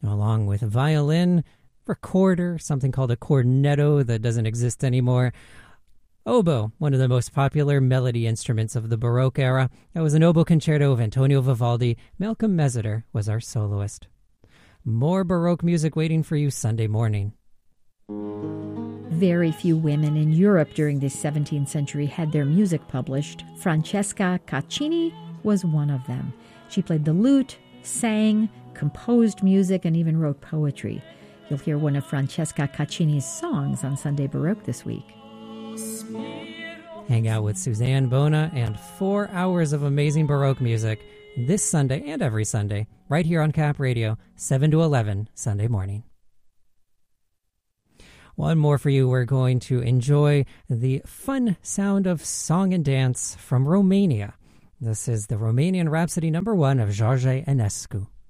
along with violin, recorder, something called a cornetto that doesn't exist anymore. Oboe, one of the most popular melody instruments of the Baroque era. That was an oboe concerto of Antonio Vivaldi. Malcolm Meseter was our soloist. More Baroque music waiting for you Sunday morning. Very few women in Europe during the 17th century had their music published. Francesca Caccini was one of them. She played the lute, sang, composed music, and even wrote poetry. You'll hear one of Francesca Caccini's songs on Sunday Baroque this week. Hang out with Suzanne Bona and 4 hours of amazing Baroque music this Sunday and every Sunday, right here on Cap Radio, 7 to 11, Sunday morning. One more for you. We're going to enjoy the fun sound of song and dance from Romania. This is the Romanian Rhapsody No. 1 of George Enescu.